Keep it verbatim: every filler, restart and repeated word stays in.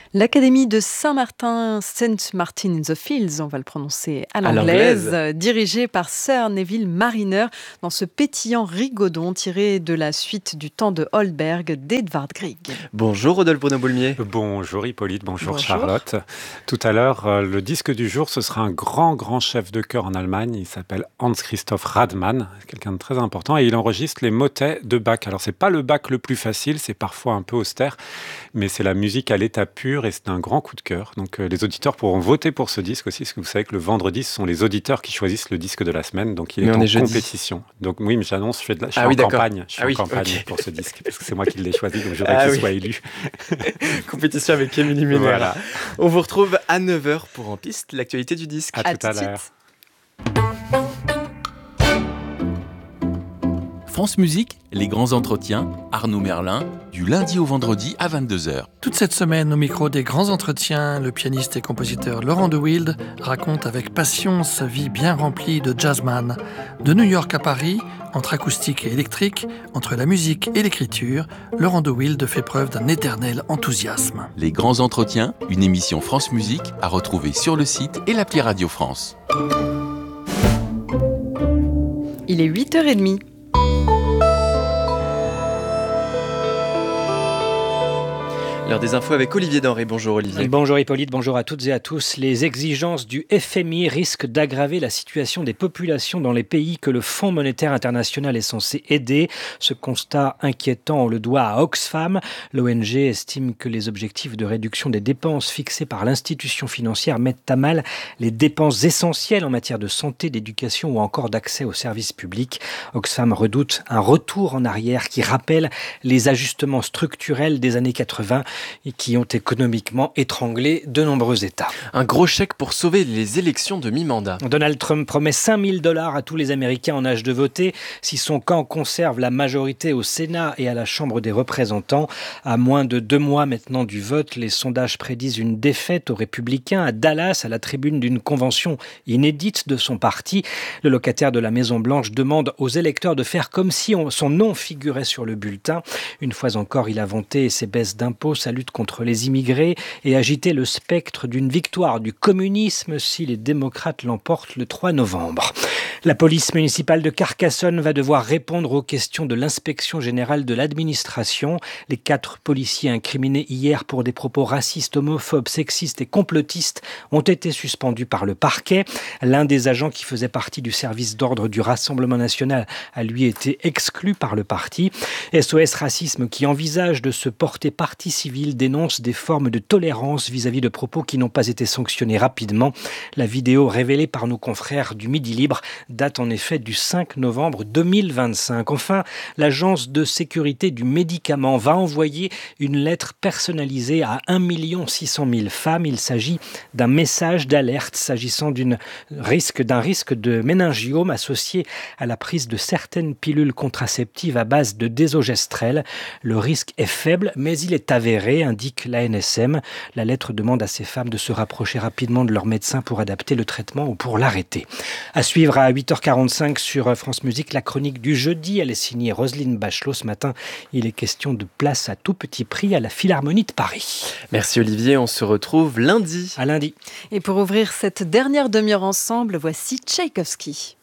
L'Académie de Saint-Martin, Saint Martin in the Fields, on va le prononcer à À l'anglaise, l'anglaise. euh, dirigée par Sir Neville Mariner, dans ce pétillant rigodon tiré de la suite du temps de Holberg d'Edvard Grieg. Bonjour Rodolphe Bruno-Boulmier. Bonjour Hippolyte, bonjour, Bonjour. Charlotte. Tout à l'heure, euh, le disque du jour, ce sera un grand, grand chef de chœur en Allemagne. Il s'appelle Hans-Christoph Radmann, quelqu'un de très important, et il enregistre les motets de Bach. Alors, c'est pas le Bach le plus facile, c'est parfois un peu austère, mais c'est la musique à l'état pur et c'est un grand coup de cœur. Donc, euh, les auditeurs pourront voter pour ce disque aussi, parce que vous savez que le vendredi, ce sont les auditeurs qui choisissent le disque de la semaine, donc il est Mais on en est jeudi. compétition. Donc, oui, mais j'annonce, je, fais de la... je suis Ah en oui, d'accord. campagne, je suis Ah en oui, campagne ok. pour ce disque, parce que c'est moi qui l'ai choisi, donc j'aurais Ah qu'il oui. soit élu. Compétition avec Émilie Muller. Voilà. On vous retrouve à neuf heures pour En Piste, l'actualité du disque. À À tout à tout de l'heure. suite. France Musique, les grands entretiens, Arnaud Merlin, du lundi au vendredi à vingt-deux heures. Toute cette semaine, au micro des grands entretiens, le pianiste et compositeur Laurent de Wild raconte avec passion sa vie bien remplie de jazzman. De New York à Paris, entre acoustique et électrique, entre la musique et l'écriture, Laurent de Wild fait preuve d'un éternel enthousiasme. Les grands entretiens, une émission France Musique à retrouver sur le site et l'appli Radio France. Il est huit heures trente. L'heure des infos avec Olivier Denré. Bonjour Olivier. Bonjour Hippolyte, bonjour à toutes et à tous. Les exigences du F M I risquent d'aggraver la situation des populations dans les pays que le Fonds monétaire international est censé aider. Ce constat inquiétant, on le doit à Oxfam. L'O N G estime que les objectifs de réduction des dépenses fixés par l'institution financière mettent à mal les dépenses essentielles en matière de santé, d'éducation ou encore d'accès aux services publics. Oxfam redoute un retour en arrière qui rappelle les ajustements structurels des années quatre-vingts et qui ont économiquement étranglé de nombreux États. Un gros chèque pour sauver les élections de mi-mandat. Donald Trump promet cinq mille dollars à tous les Américains en âge de voter si son camp conserve la majorité au Sénat et à la Chambre des représentants. À moins de deux mois maintenant du vote, les sondages prédisent une défaite aux Républicains à Dallas, à la tribune d'une convention inédite de son parti. Le locataire de la Maison-Blanche demande aux électeurs de faire comme si on- son nom figurait sur le bulletin. Une fois encore, il a vanté ses baisses d'impôts, sa lutte contre les immigrés et agité le spectre d'une victoire du communisme si les démocrates l'emportent le trois novembre. La police municipale de Carcassonne va devoir répondre aux questions de l'inspection générale de l'administration. Les quatre policiers incriminés hier pour des propos racistes, homophobes, sexistes et complotistes ont été suspendus par le parquet. L'un des agents qui faisait partie du service d'ordre du Rassemblement national a lui été exclu par le parti. S O S Racisme, qui envisage de se porter partie civile, dénonce des formes de tolérance vis-à-vis de propos qui n'ont pas été sanctionnés rapidement. La vidéo révélée par nos confrères du Midi Libre date en effet du cinq novembre deux mille vingt-cinq. Enfin, l'Agence de sécurité du médicament va envoyer une lettre personnalisée à un million six cent mille femmes. Il s'agit d'un message d'alerte s'agissant d'une risque, d'un risque de méningiome associé à la prise de certaines pilules contraceptives à base de désogestrel. Le risque est faible, mais il est avéré, indique l'A N S M. La lettre demande à ces femmes de se rapprocher rapidement de leur médecin pour adapter le traitement ou pour l'arrêter. À suivre à huit heures quarante-cinq sur France Musique, la chronique du jeudi. Elle est signée Roselyne Bachelot. Ce matin, il est question de place à tout petit prix à la Philharmonie de Paris. Merci Olivier, on se retrouve lundi. À lundi. Et pour ouvrir cette dernière demi-heure ensemble, voici Tchaïkovski.